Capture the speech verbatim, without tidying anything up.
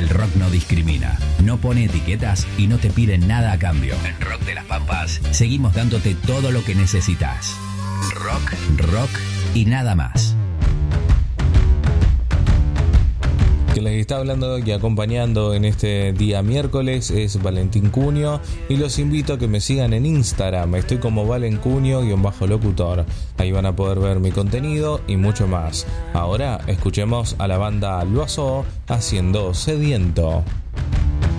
el rock no discrimina, no pone etiquetas y no te pide nada a cambio. En Rock de las Pampas seguimos dándote todo lo que necesitas. Rock, rock y nada más. Quien les está hablando y acompañando en este día miércoles es Valentín Cunio, y los invito a que me sigan en Instagram. Estoy como valencunio-locutor. Ahí van a poder ver mi contenido y mucho más. Ahora escuchemos a la banda Loazó haciendo Sediento.